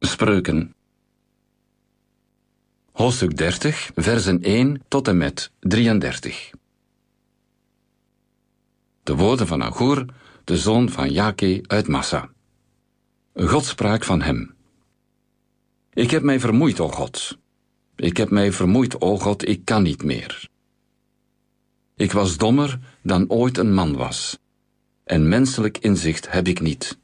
Spreuken. Hoofdstuk 30, versen 1 tot en met 33. De woorden van Agur, de zoon van Jake uit Massa. God sprak van hem. Ik heb mij vermoeid, o God. Ik heb mij vermoeid, o God, ik kan niet meer. Ik was dommer dan ooit een man was, en menselijk inzicht heb ik niet.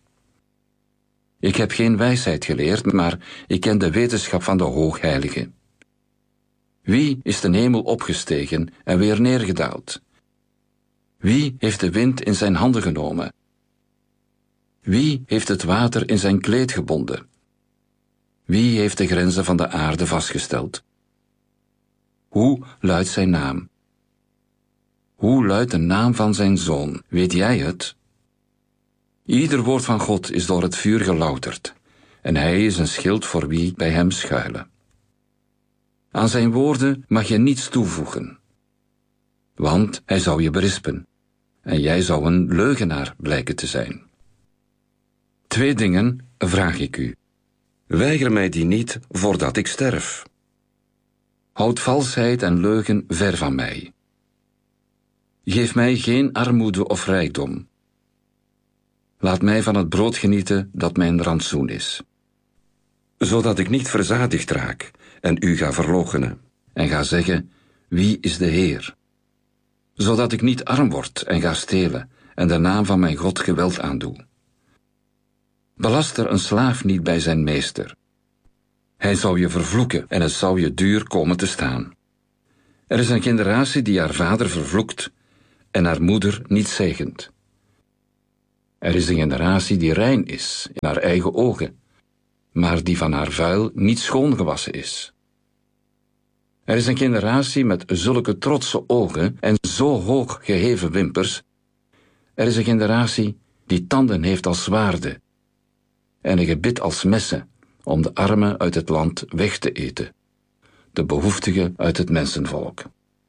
Ik heb geen wijsheid geleerd, maar ik ken de wetenschap van de Hoogheilige. Wie is de hemel opgestegen en weer neergedaald? Wie heeft de wind in zijn handen genomen? Wie heeft het water in zijn kleed gebonden? Wie heeft de grenzen van de aarde vastgesteld? Hoe luidt zijn naam? Hoe luidt de naam van zijn zoon? Weet jij het? Ieder woord van God is door het vuur gelouterd, en hij is een schild voor wie bij hem schuilen. Aan zijn woorden mag je niets toevoegen, want hij zou je berispen, en jij zou een leugenaar blijken te zijn. 2 dingen vraag ik u. Weiger mij die niet voordat ik sterf. Houd valsheid en leugen ver van mij. Geef mij geen armoede of rijkdom. Laat mij van het brood genieten dat mijn rantsoen is. Zodat ik niet verzadigd raak en u ga verloochenen en ga zeggen, wie is de Heer? Zodat ik niet arm word en ga stelen en de naam van mijn God geweld aandoe. Belaster een slaaf niet bij zijn meester. Hij zou je vervloeken en het zou je duur komen te staan. Er is een generatie die haar vader vervloekt en haar moeder niet zegent. Er is een generatie die rein is in haar eigen ogen, maar die van haar vuil niet schoongewassen is. Er is een generatie met zulke trotse ogen en zo hoog geheven wimpers. Er is een generatie die tanden heeft als zwaarden en een gebit als messen om de armen uit het land weg te eten, de behoeftigen uit het mensenvolk.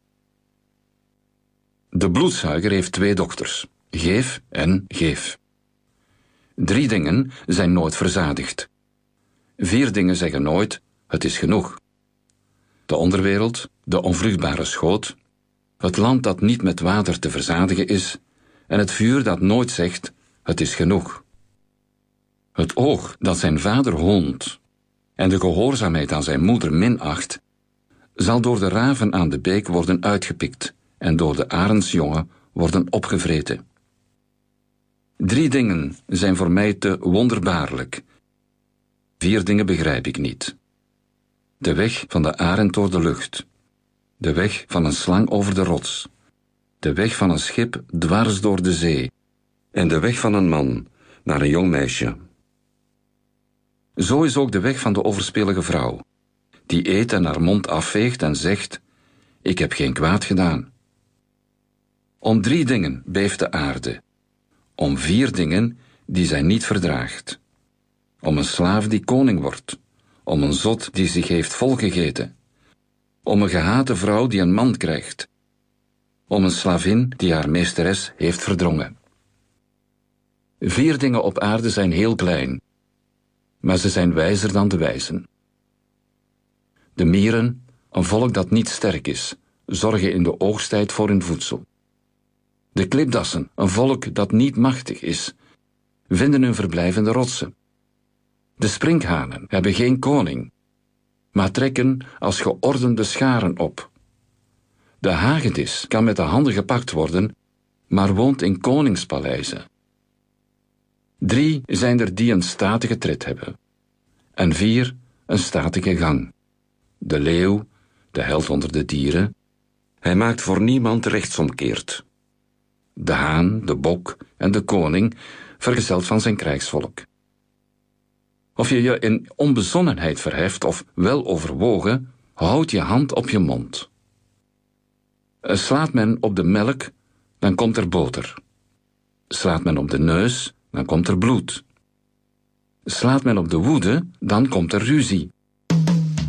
De bloedzuiger heeft 2 dokters, geef en geef. 3 dingen zijn nooit verzadigd. 4 dingen zeggen nooit, het is genoeg. De onderwereld, de onvruchtbare schoot, het land dat niet met water te verzadigen is, en het vuur dat nooit zegt, het is genoeg. Het oog dat zijn vader hoont, en de gehoorzaamheid aan zijn moeder minacht, zal door de raven aan de beek worden uitgepikt, en door de arendsjongen worden opgevreten. 3 dingen zijn voor mij te wonderbaarlijk. 4 dingen begrijp ik niet. De weg van de arend door de lucht. De weg van een slang over de rots. De weg van een schip dwars door de zee. En de weg van een man naar een jong meisje. Zo is ook de weg van de overspelige vrouw, die eet en haar mond afveegt en zegt, ik heb geen kwaad gedaan. Om 3 dingen beeft de aarde. Om 4 dingen die zij niet verdraagt. Om een slaaf die koning wordt. Om een zot die zich heeft volgegeten. Om een gehate vrouw die een man krijgt. Om een slavin die haar meesteres heeft verdrongen. 4 dingen op aarde zijn heel klein, maar ze zijn wijzer dan de wijzen. De mieren, een volk dat niet sterk is, zorgen in de oogsttijd voor hun voedsel. De klipdassen, een volk dat niet machtig is, vinden hun verblijf in de rotsen. De sprinkhanen hebben geen koning, maar trekken als geordende scharen op. De hagedis kan met de handen gepakt worden, maar woont in koningspaleizen. 3 zijn er die een statige tred hebben, en 4 een statige gang. De leeuw, de held onder de dieren, hij maakt voor niemand rechtsomkeert. De haan, de bok en de koning, vergezeld van zijn krijgsvolk. Of je je in onbezonnenheid verheft of wel overwogen, houd je hand op je mond. Slaat men op de melk, dan komt er boter. Slaat men op de neus, dan komt er bloed. Slaat men op de woede, dan komt er ruzie.